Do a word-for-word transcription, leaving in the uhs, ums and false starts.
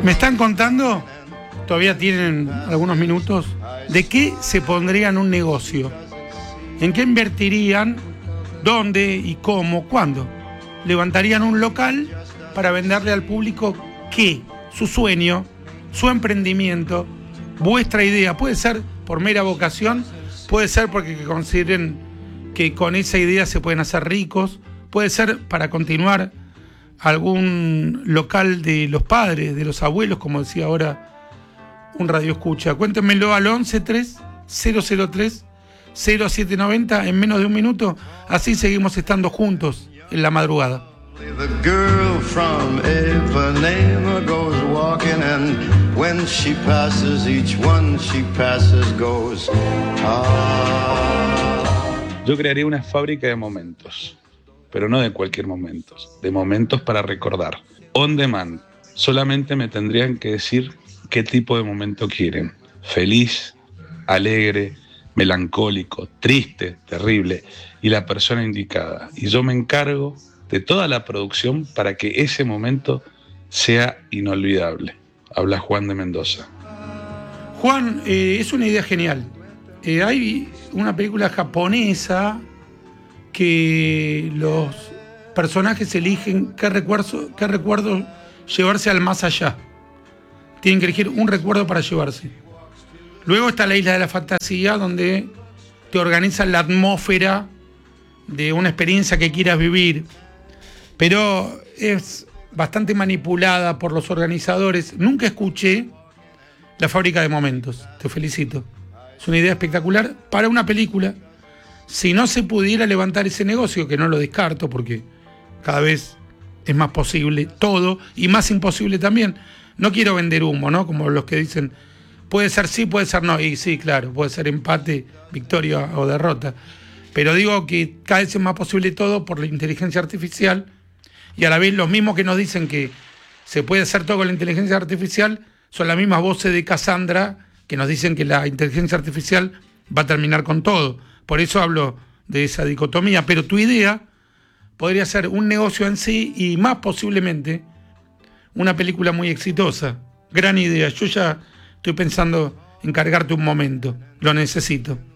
Me están contando, todavía tienen algunos minutos, de qué se pondrían un negocio, en qué invertirían, dónde y cómo, cuándo. Levantarían un local para venderle al público qué, su sueño, su emprendimiento, vuestra idea. Puede ser por mera vocación, puede ser porque consideren que con esa idea se pueden hacer ricos, puede ser para continuar algún local de los padres, de los abuelos, como decía ahora un radio escucha. Cuéntenmelo al once tres cero cero tres cero siete noventa en menos de un minuto, así seguimos estando juntos en la madrugada. The girl from Ipanema goes walking, and when she passes, each one she passes goes, ah. Yo crearía una fábrica de momentos, pero no de cualquier momento, de momentos para recordar. On demand, solamente me tendrían que decir qué tipo de momento quieren. Feliz, alegre, melancólico, triste, terrible, y la persona indicada. Y yo me encargo de toda la producción para que ese momento sea inolvidable. Habla Juan de Mendoza. Juan, eh, es una idea genial. Eh, hay una película japonesa que los personajes eligen qué recuerdo, qué recuerdo llevarse al más allá. Tienen que elegir un recuerdo para llevarse. Luego está la Isla de la Fantasía, donde te organizan la atmósfera de una experiencia que quieras vivir. Pero es bastante manipulada por los organizadores. Nunca escuché La Fábrica de Momentos. Te felicito. Es una idea espectacular para una película. Si no se pudiera levantar ese negocio, que no lo descarto porque cada vez es más posible todo y más imposible también. No quiero vender humo, ¿no? Como los que dicen, puede ser sí, puede ser no. Y sí, claro, puede ser empate, victoria o derrota. Pero digo que cada vez es más posible todo por la inteligencia artificial. Y a la vez los mismos que nos dicen que se puede hacer todo con la inteligencia artificial son las mismas voces de Cassandra que nos dicen que la inteligencia artificial va a terminar con todo. Por eso hablo de esa dicotomía. Pero tu idea podría ser un negocio en sí y más posiblemente una película muy exitosa. Gran idea. Yo ya estoy pensando en cargarte un momento. Lo necesito.